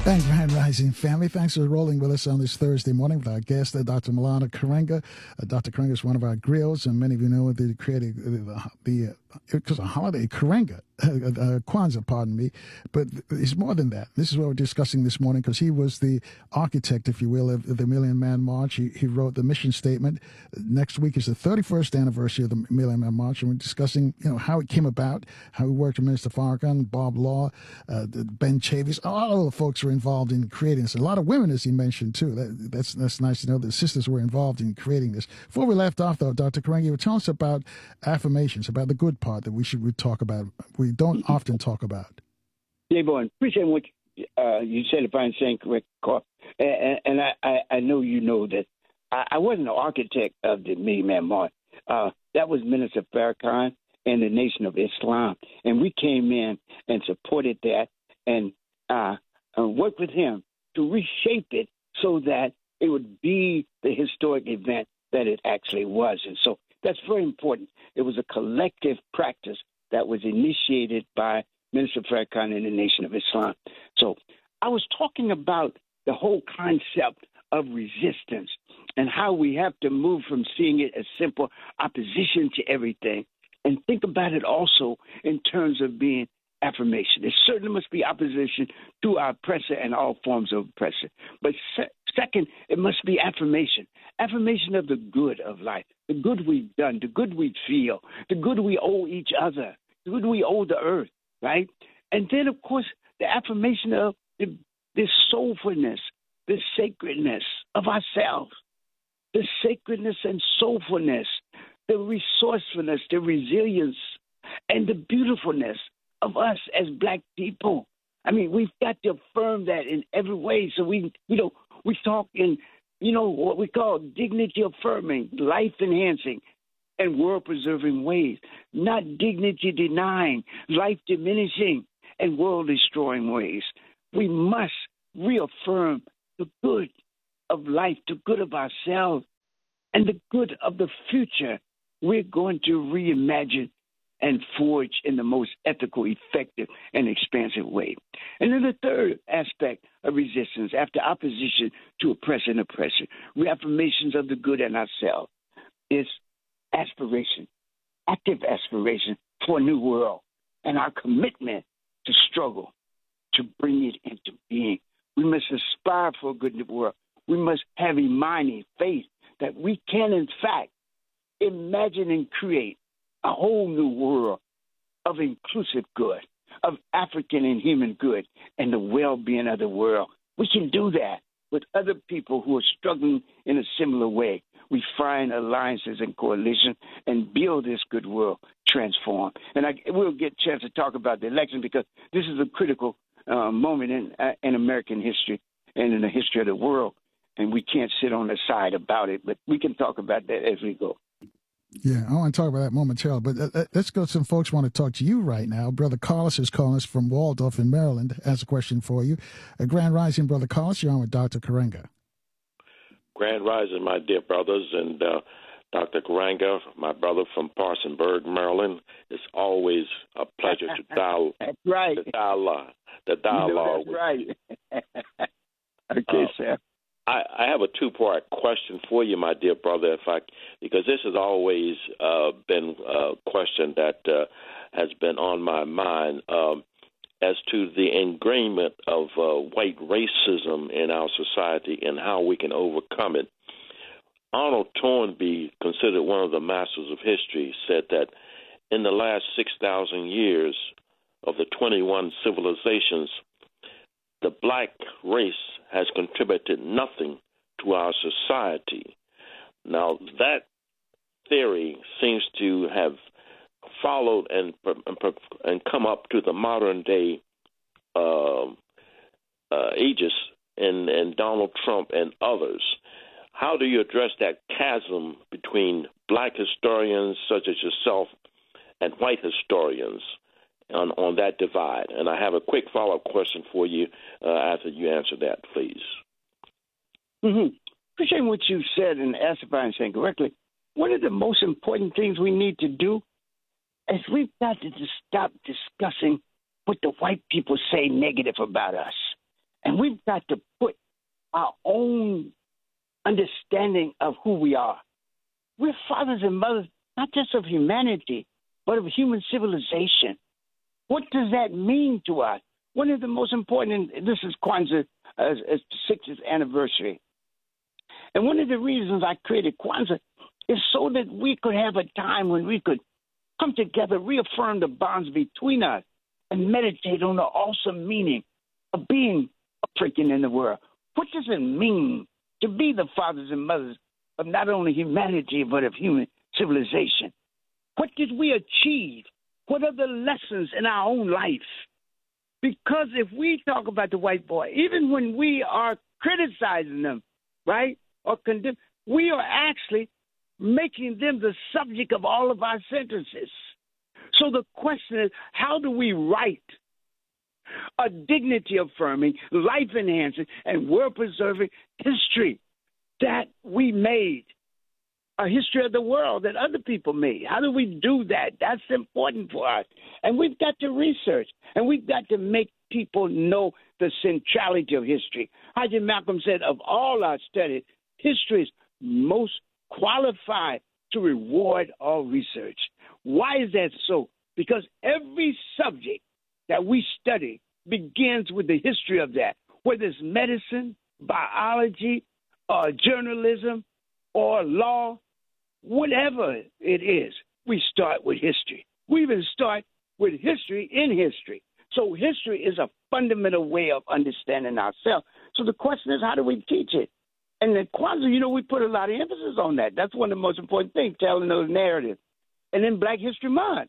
And Grand Rising family, thanks for rolling with us on this Thursday morning with our guest, Dr. Maulana Karenga. Dr. Karenga is one of our griots, and many of you know the created because a holiday, Karenga, Kwanzaa, pardon me, but it's more than that. This is what we're discussing this morning because he was the architect, if you will, of the Million Man March. He wrote the mission statement. Next week is the 31st anniversary of the Million Man March, and we're discussing, how it came about, how he worked with Minister Farrakhan, Bob Law, Ben Chavis. All of the folks were involved in creating this. A lot of women, as he mentioned, too. That's nice to know that sisters were involved in creating this. Before we left off, though, Dr. Karenga, you tell us about affirmations, about the good part that we talk about. We don't often talk about. J-Boy, appreciate what you said, if I'm saying correct, Carl. And I know you know that I wasn't the architect of the Million Man March. That was Minister Farrakhan and the Nation of Islam. And we came in and supported that and worked with him to reshape it so that it would be the historic event that it actually was. And so that's very important. It was a collective practice that was initiated by Minister Farrakhan and the Nation of Islam. So I was talking about the whole concept of resistance and how we have to move from seeing it as simple opposition to everything and think about it also in terms of being affirmation. There certainly must be opposition to our oppressor and all forms of oppression. But second, it must be affirmation. Affirmation of the good of life, the good we've done, the good we feel, the good we owe each other, the good we owe the earth, right? And then, of course, the affirmation of the soulfulness, the sacredness of ourselves, the sacredness and soulfulness, the resourcefulness, the resilience, and the beautifulness of us as Black people. I mean, we've got to affirm that in every way. So we talk in, what we call dignity affirming, life enhancing, and world preserving ways, not dignity denying, life diminishing, and world destroying ways. We must reaffirm the good of life, the good of ourselves, and the good of the future we're going to reimagine and forge in the most ethical, effective, and expansive way. And then the third aspect of resistance, after opposition to oppression and oppression, reaffirmations of the good in ourselves, is aspiration, active aspiration for a new world, and our commitment to struggle to bring it into being. We must aspire for a good new world. We must have imani, faith, that we can, in fact, imagine and create a whole new world of inclusive good, of African and human good, and the well-being of the world. We can do that with other people who are struggling in a similar way. We find alliances and coalition and build this good world, transform. And we'll get a chance to talk about the election because this is a critical moment in American history and in the history of the world. And we can't sit on the side about it, but we can talk about that as we go. Yeah, I want to talk about that momentarily, but let's go to some folks want to talk to you right now. Brother Carlos is calling us from Waldorf in Maryland. Has a question for you. Grand Rising, Brother Carlos, you're on with Dr. Karenga. Grand Rising, my dear brothers, and Dr. Karenga, my brother from Parsonsburg, Maryland. It's always a pleasure to That's right. The dialogue. That's right. Okay, sir. I have a two-part question for you, my dear brother, because this has always been a question that has been on my mind as to the ingrainment of white racism in our society and how we can overcome it. Arnold Toynbee, considered one of the masters of history, said that in the last 6,000 years of the 21 civilizations, the black race has contributed nothing to our society. Now, that theory seems to have followed and come up to the modern day aegis in Donald Trump and others. How do you address that chasm between black historians such as yourself and white historians on that divide? And I have a quick follow-up question for you after you answer that, please. Mm-hmm. Appreciate what you said and asked if I'm saying correctly. One of the most important things we need to do is we've got to just stop discussing what the white people say negative about us And we've got to put our own understanding of who we are. We're fathers and mothers, not just of humanity, but of human civilization. What does that mean to us? One of the most important, and this is Kwanzaa, as the 60th anniversary. And one of the reasons I created Kwanzaa is so that we could have a time when we could come together, reaffirm the bonds between us, and meditate on the awesome meaning of being African in the world. What does it mean to be the fathers and mothers of not only humanity, but of human civilization? What did we achieve? What are the lessons in our own life? Because if we talk about the white boy, even when we are criticizing them, right, or condemn, we are actually making them the subject of all of our sentences. So the question is, how do we write a dignity-affirming, life-enhancing, and world-preserving history that we made, a history of the world that other people made? How do we do that? That's important for us. And we've got to research, and we've got to make people know the centrality of history. Haji Malcolm said, of all our studies, history is most qualified to reward all research. Why is that so? Because every subject that we study begins with the history of that, whether it's medicine, biology, journalism, or law, whatever it is, we start with history. We even start with history in history. So history is a fundamental way of understanding ourselves. So the question is, how do we teach it? And at Kwanzaa, we put a lot of emphasis on that. That's one of the most important things, telling those narratives. And then Black History Month.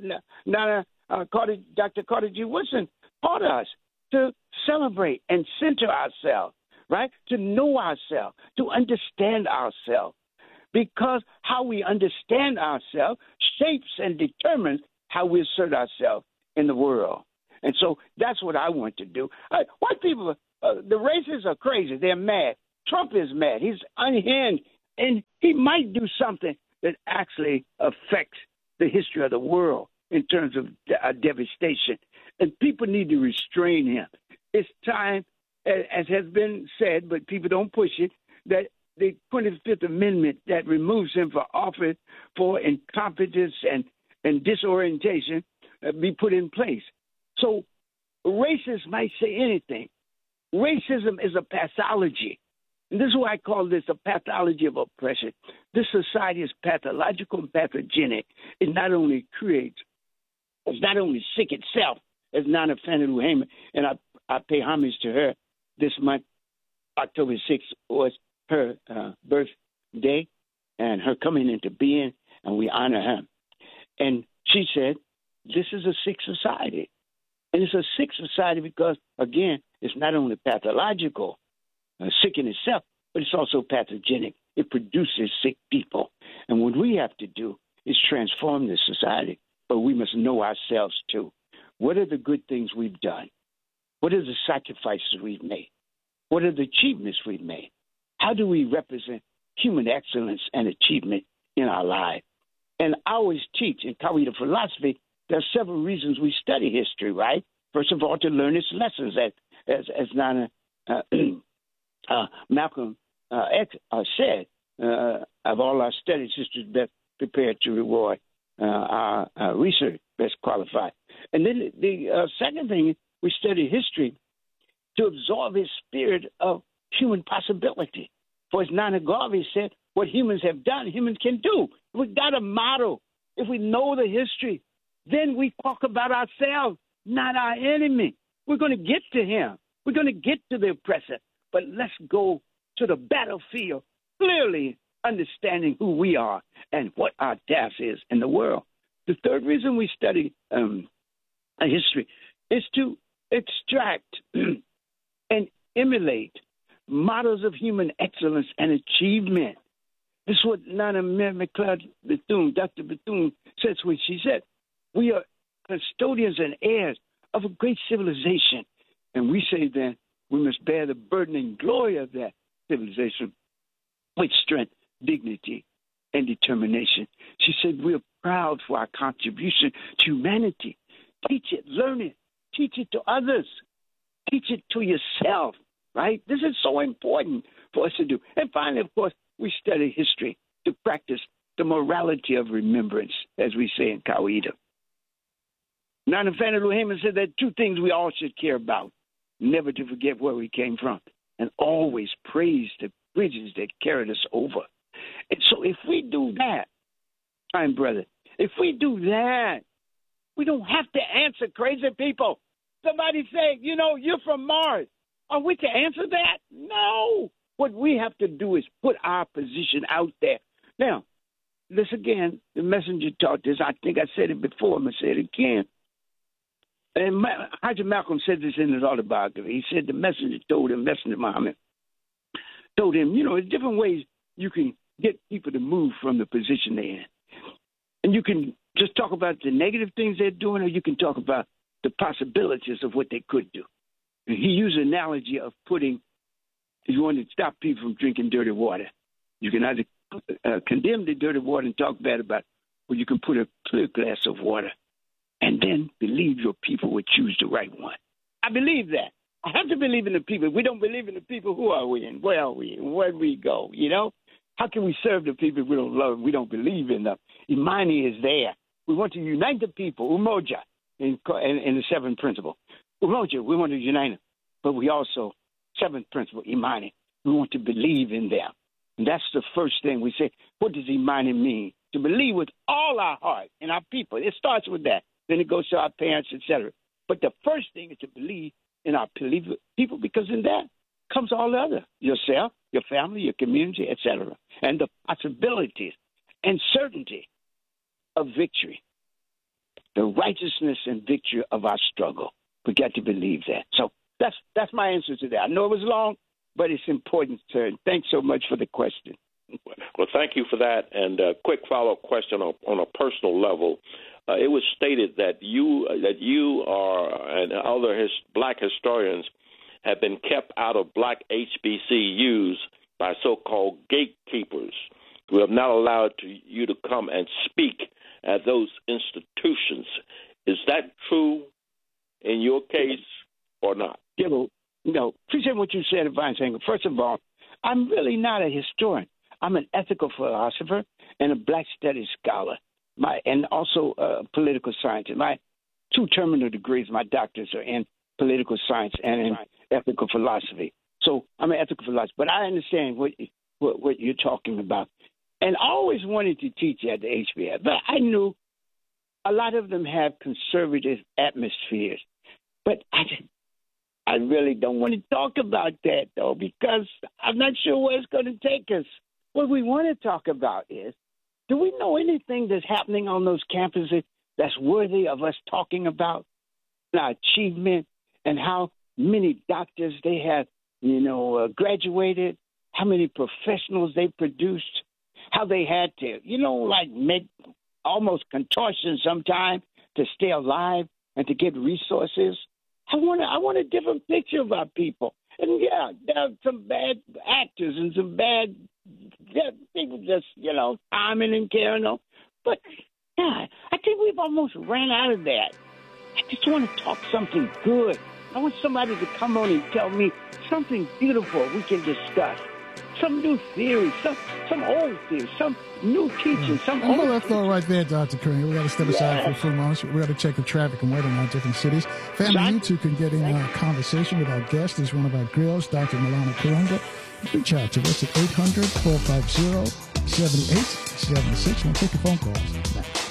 Dr. Carter G. Woodson taught us to celebrate and center ourselves, right? To know ourselves, to understand ourselves. Because how we understand ourselves shapes and determines how we assert ourselves in the world. And so that's what I want to do. White people, the racists are crazy. They're mad. Trump is mad. He's unhinged. And he might do something that actually affects the history of the world in terms of devastation. And people need to restrain him. It's time, as has been said, but people don't push it, that the 25th Amendment that removes him from office for incompetence and disorientation be put in place. So racists might say anything. Racism is a pathology. And this is why I call this a pathology of oppression. This society is pathological and pathogenic. It not only it's not only sick itself, as Nana Fanadu Hamer, and I pay homage to her this month. October 6th was her birthday and her coming into being, and we honor her. And she said, this is a sick society. And it's a sick society because, again, it's not only pathological, sick in itself, but it's also pathogenic. It produces sick people. And what we have to do is transform this society, but we must know ourselves too. What are the good things we've done? What are the sacrifices we've made? What are the achievements we've made? How do we represent human excellence and achievement in our lives? And I always teach in Kawita philosophy, there are several reasons we study history, right? First of all, to learn its lessons, as Nana Malcolm X said, of all our studies, history is best prepared to reward our research, best qualified. And then the second thing, we study history to absorb his spirit of human possibility. For as Nana Garvey said, what humans have done, humans can do. We've got a model. If we know the history, then we talk about ourselves, not our enemy. We're going to get to him. We're going to get to the oppressor. But let's go to the battlefield, clearly understanding who we are and what our task is in the world. The third reason we study history is to extract and emulate models of human excellence and achievement. This is what Nana McLeod Bethune, Dr. Bethune, says when she said, we are custodians and heirs of a great civilization. And we say then we must bear the burden and glory of that civilization with strength, dignity, and determination. She said we are proud for our contribution to humanity. Teach it, learn it, teach it to others. teach it to yourself, right? This is so important for us to do. And finally, of course, we study history to practice the morality of remembrance, as we say in Qaeda. Nana Fannie Heyman said there are two things we all should care about: never to forget where we came from, and always praise the bridges that carried us over. And so if we do that, time brother, if we do that, we don't have to answer crazy people. Somebody say, you're from Mars. Are we to answer that? No. What we have to do is put our position out there. Now, this again, the messenger taught this. I think I said it before. I'm going to say it again. And Haji Malcolm said this in his autobiography. He said the messenger told him, Messenger Muhammad, told him, there's different ways you can get people to move from the position they're in. And you can just talk about the negative things they're doing, or you can talk about the possibilities of what they could do. And he used an analogy of if you want to stop people from drinking dirty water, you can either condemn the dirty water and talk bad about it, or you can put a clear glass of water and then believe your people would choose the right one. I believe that. I have to believe in the people. If we don't believe in the people, who are we and where are we and where do we go, How can we serve the people if we don't love them, we don't believe in them? Imani is there. We want to unite the people, Umoja, in the seventh principle. Umoja, we want to unite them. But we also, seventh principle, Imani, we want to believe in them. And that's the first thing we say. What does Imani mean? To believe with all our heart in our people. It starts with that. Then it goes to our parents, etc. But the first thing is to believe in our people, because in that comes all the other, yourself, your family, your community, etc. And the possibilities and certainty of victory, the righteousness and victory of our struggle. We got to believe that. So that's my answer to that. I know it was long, but it's important, sir. And thanks so much for the question. Well, thank you for that. And a quick follow-up question on a personal level. It was stated that you are and other black historians have been kept out of black HBCUs by so-called gatekeepers who have not allowed you to come and speak at those institutions. Is that true in your case or not? Appreciate what you said, Divine Sanger. First of all, I'm really not a historian. I'm an ethical philosopher and a black studies scholar, and also a political scientist. My two terminal degrees, my doctors, are in political science and in ethical philosophy. So I'm an ethical philosopher, but I understand what you're talking about. And I always wanted to teach at the HBS, but I knew a lot of them have conservative atmospheres. But I really don't want to talk about that, though, because I'm not sure where it's going to take us. What we want to talk about is, do we know anything that's happening on those campuses that's worthy of us talking about? Our achievement and how many doctors they have, graduated, how many professionals they produced, how they had to, make almost contortion sometimes to stay alive and to get resources. I want a different picture of our people. And, yeah, there are some bad actors and some bad people just, timing and caring. But, yeah, I think we've almost ran out of that. I just want to talk something good. I want somebody to come on and tell me something beautiful we can discuss. Some new theory, some old theory, some new teaching, some I'm old going to throw right there, Dr. Kareem. We got to step aside for a few moments. We got to check the traffic and weather in our different cities. Family, you two can get in a conversation with our guest. He's one of our grills, Dr. Maulana Karenga. Reach out to us at 800-450-7876. We'll take your phone calls.